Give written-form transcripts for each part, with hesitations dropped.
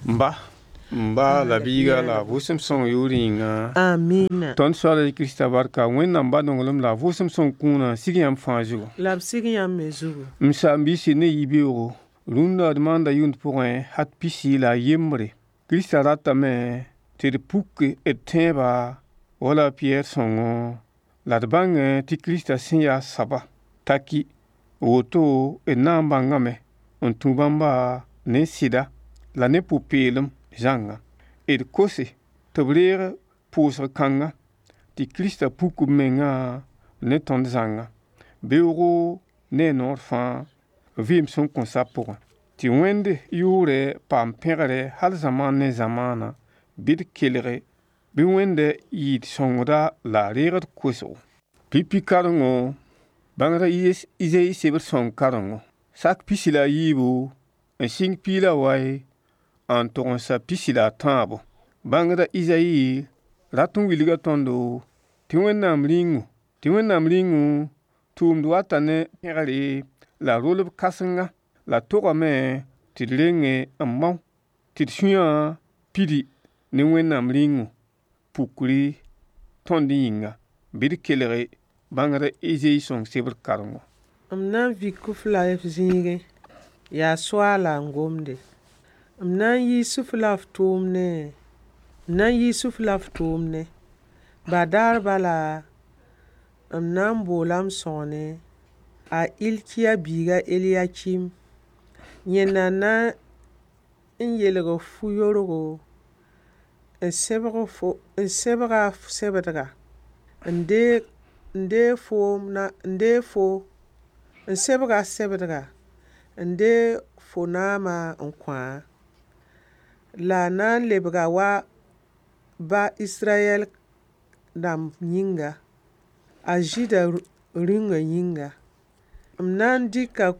Mba la biga la vusum son yuringa. Amina. Ton soala Krista barka wẽnnaam ba nonglem la vʋʋsem sõng kũunã sig yãmb fãa zugu. La b sig yãmb me zugu. M saam bɩ ne yibeoogo rũndã d maanda yʋnd pʋgẽ hat pisi la a yembre. Krista ratame tɩ d puke d tẽeba wala Piyɛr sõngo la d bãngẽ tɩ Krista sẽn yaa saba taki woto d na n bãngame n tũ bãmba ne sɩda la ne pʋ-peelem zãnga. D kose tɩ b reeg pʋʋsg kãnga tɩ Krista puk b mengã ne tõnd zãnga beoogo ne a noor fãa vɩɩm sẽn kõn sa pʋgẽ tɩ wẽnd yʋʋrɛ paam pẽgre hal zamaan ne zamaana bɩ d kelge bɩ wẽnda yɩɩd sõngda la a reegd kosgo. Pipi karengo bãngda Izayi sebd sõng karengo sak pisi la a yiibu n sɩng piila waye n tog n sa pisi la a tãabo. Bãngda Izayi rat n wilga tõndo tɩ Wẽnnaam rĩngu tʋʋmd wata ne pẽgre la rolb kãsenga la togame tɩ d renge n mao tɩ d sũyã pidi ne Wẽnnaam rĩngu pukri tõnd yĩnga bɩ d kelge bãngda Izayi sõng sebd karengo. M na n vik f la f zĩigẽ yaa soaala n gomde. M na n yiis f la f tʋʋmne. Ba daar bala m na n boola m sõgne a Ilkiya biiga Eliyakim. Yẽnda na n yelg fu-yorgo n sẽbga sɛbdga n dee fo naamã n kõ-a. La na n lebga wa ba Israyɛl dãmb yĩnga, a Zɩɩda rĩngã yĩnga. M na n dɩka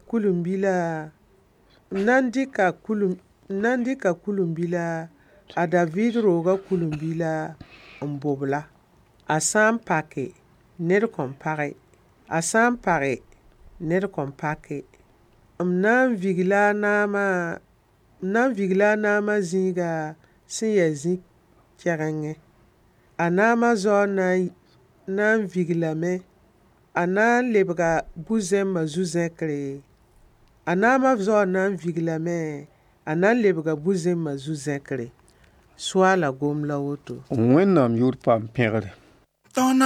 kulum-bila a Daviid roogã kulum-bila n bobla. A sã n pake, ned kõn page. A sã n page, ned kõn pake. M na n vigla a naamã zĩiga sẽn yaa zĩ-kɛgengẽ. A naamã zaoor na n viglame. A na n lebga bu-zẽmbã zu-zẽkre. A naamã zaoor na n viglame. A na n lebga bu-zẽmbã zu-zẽkre. Soaala gom la woto. Wẽnnaam yʋʋd paam pẽgre.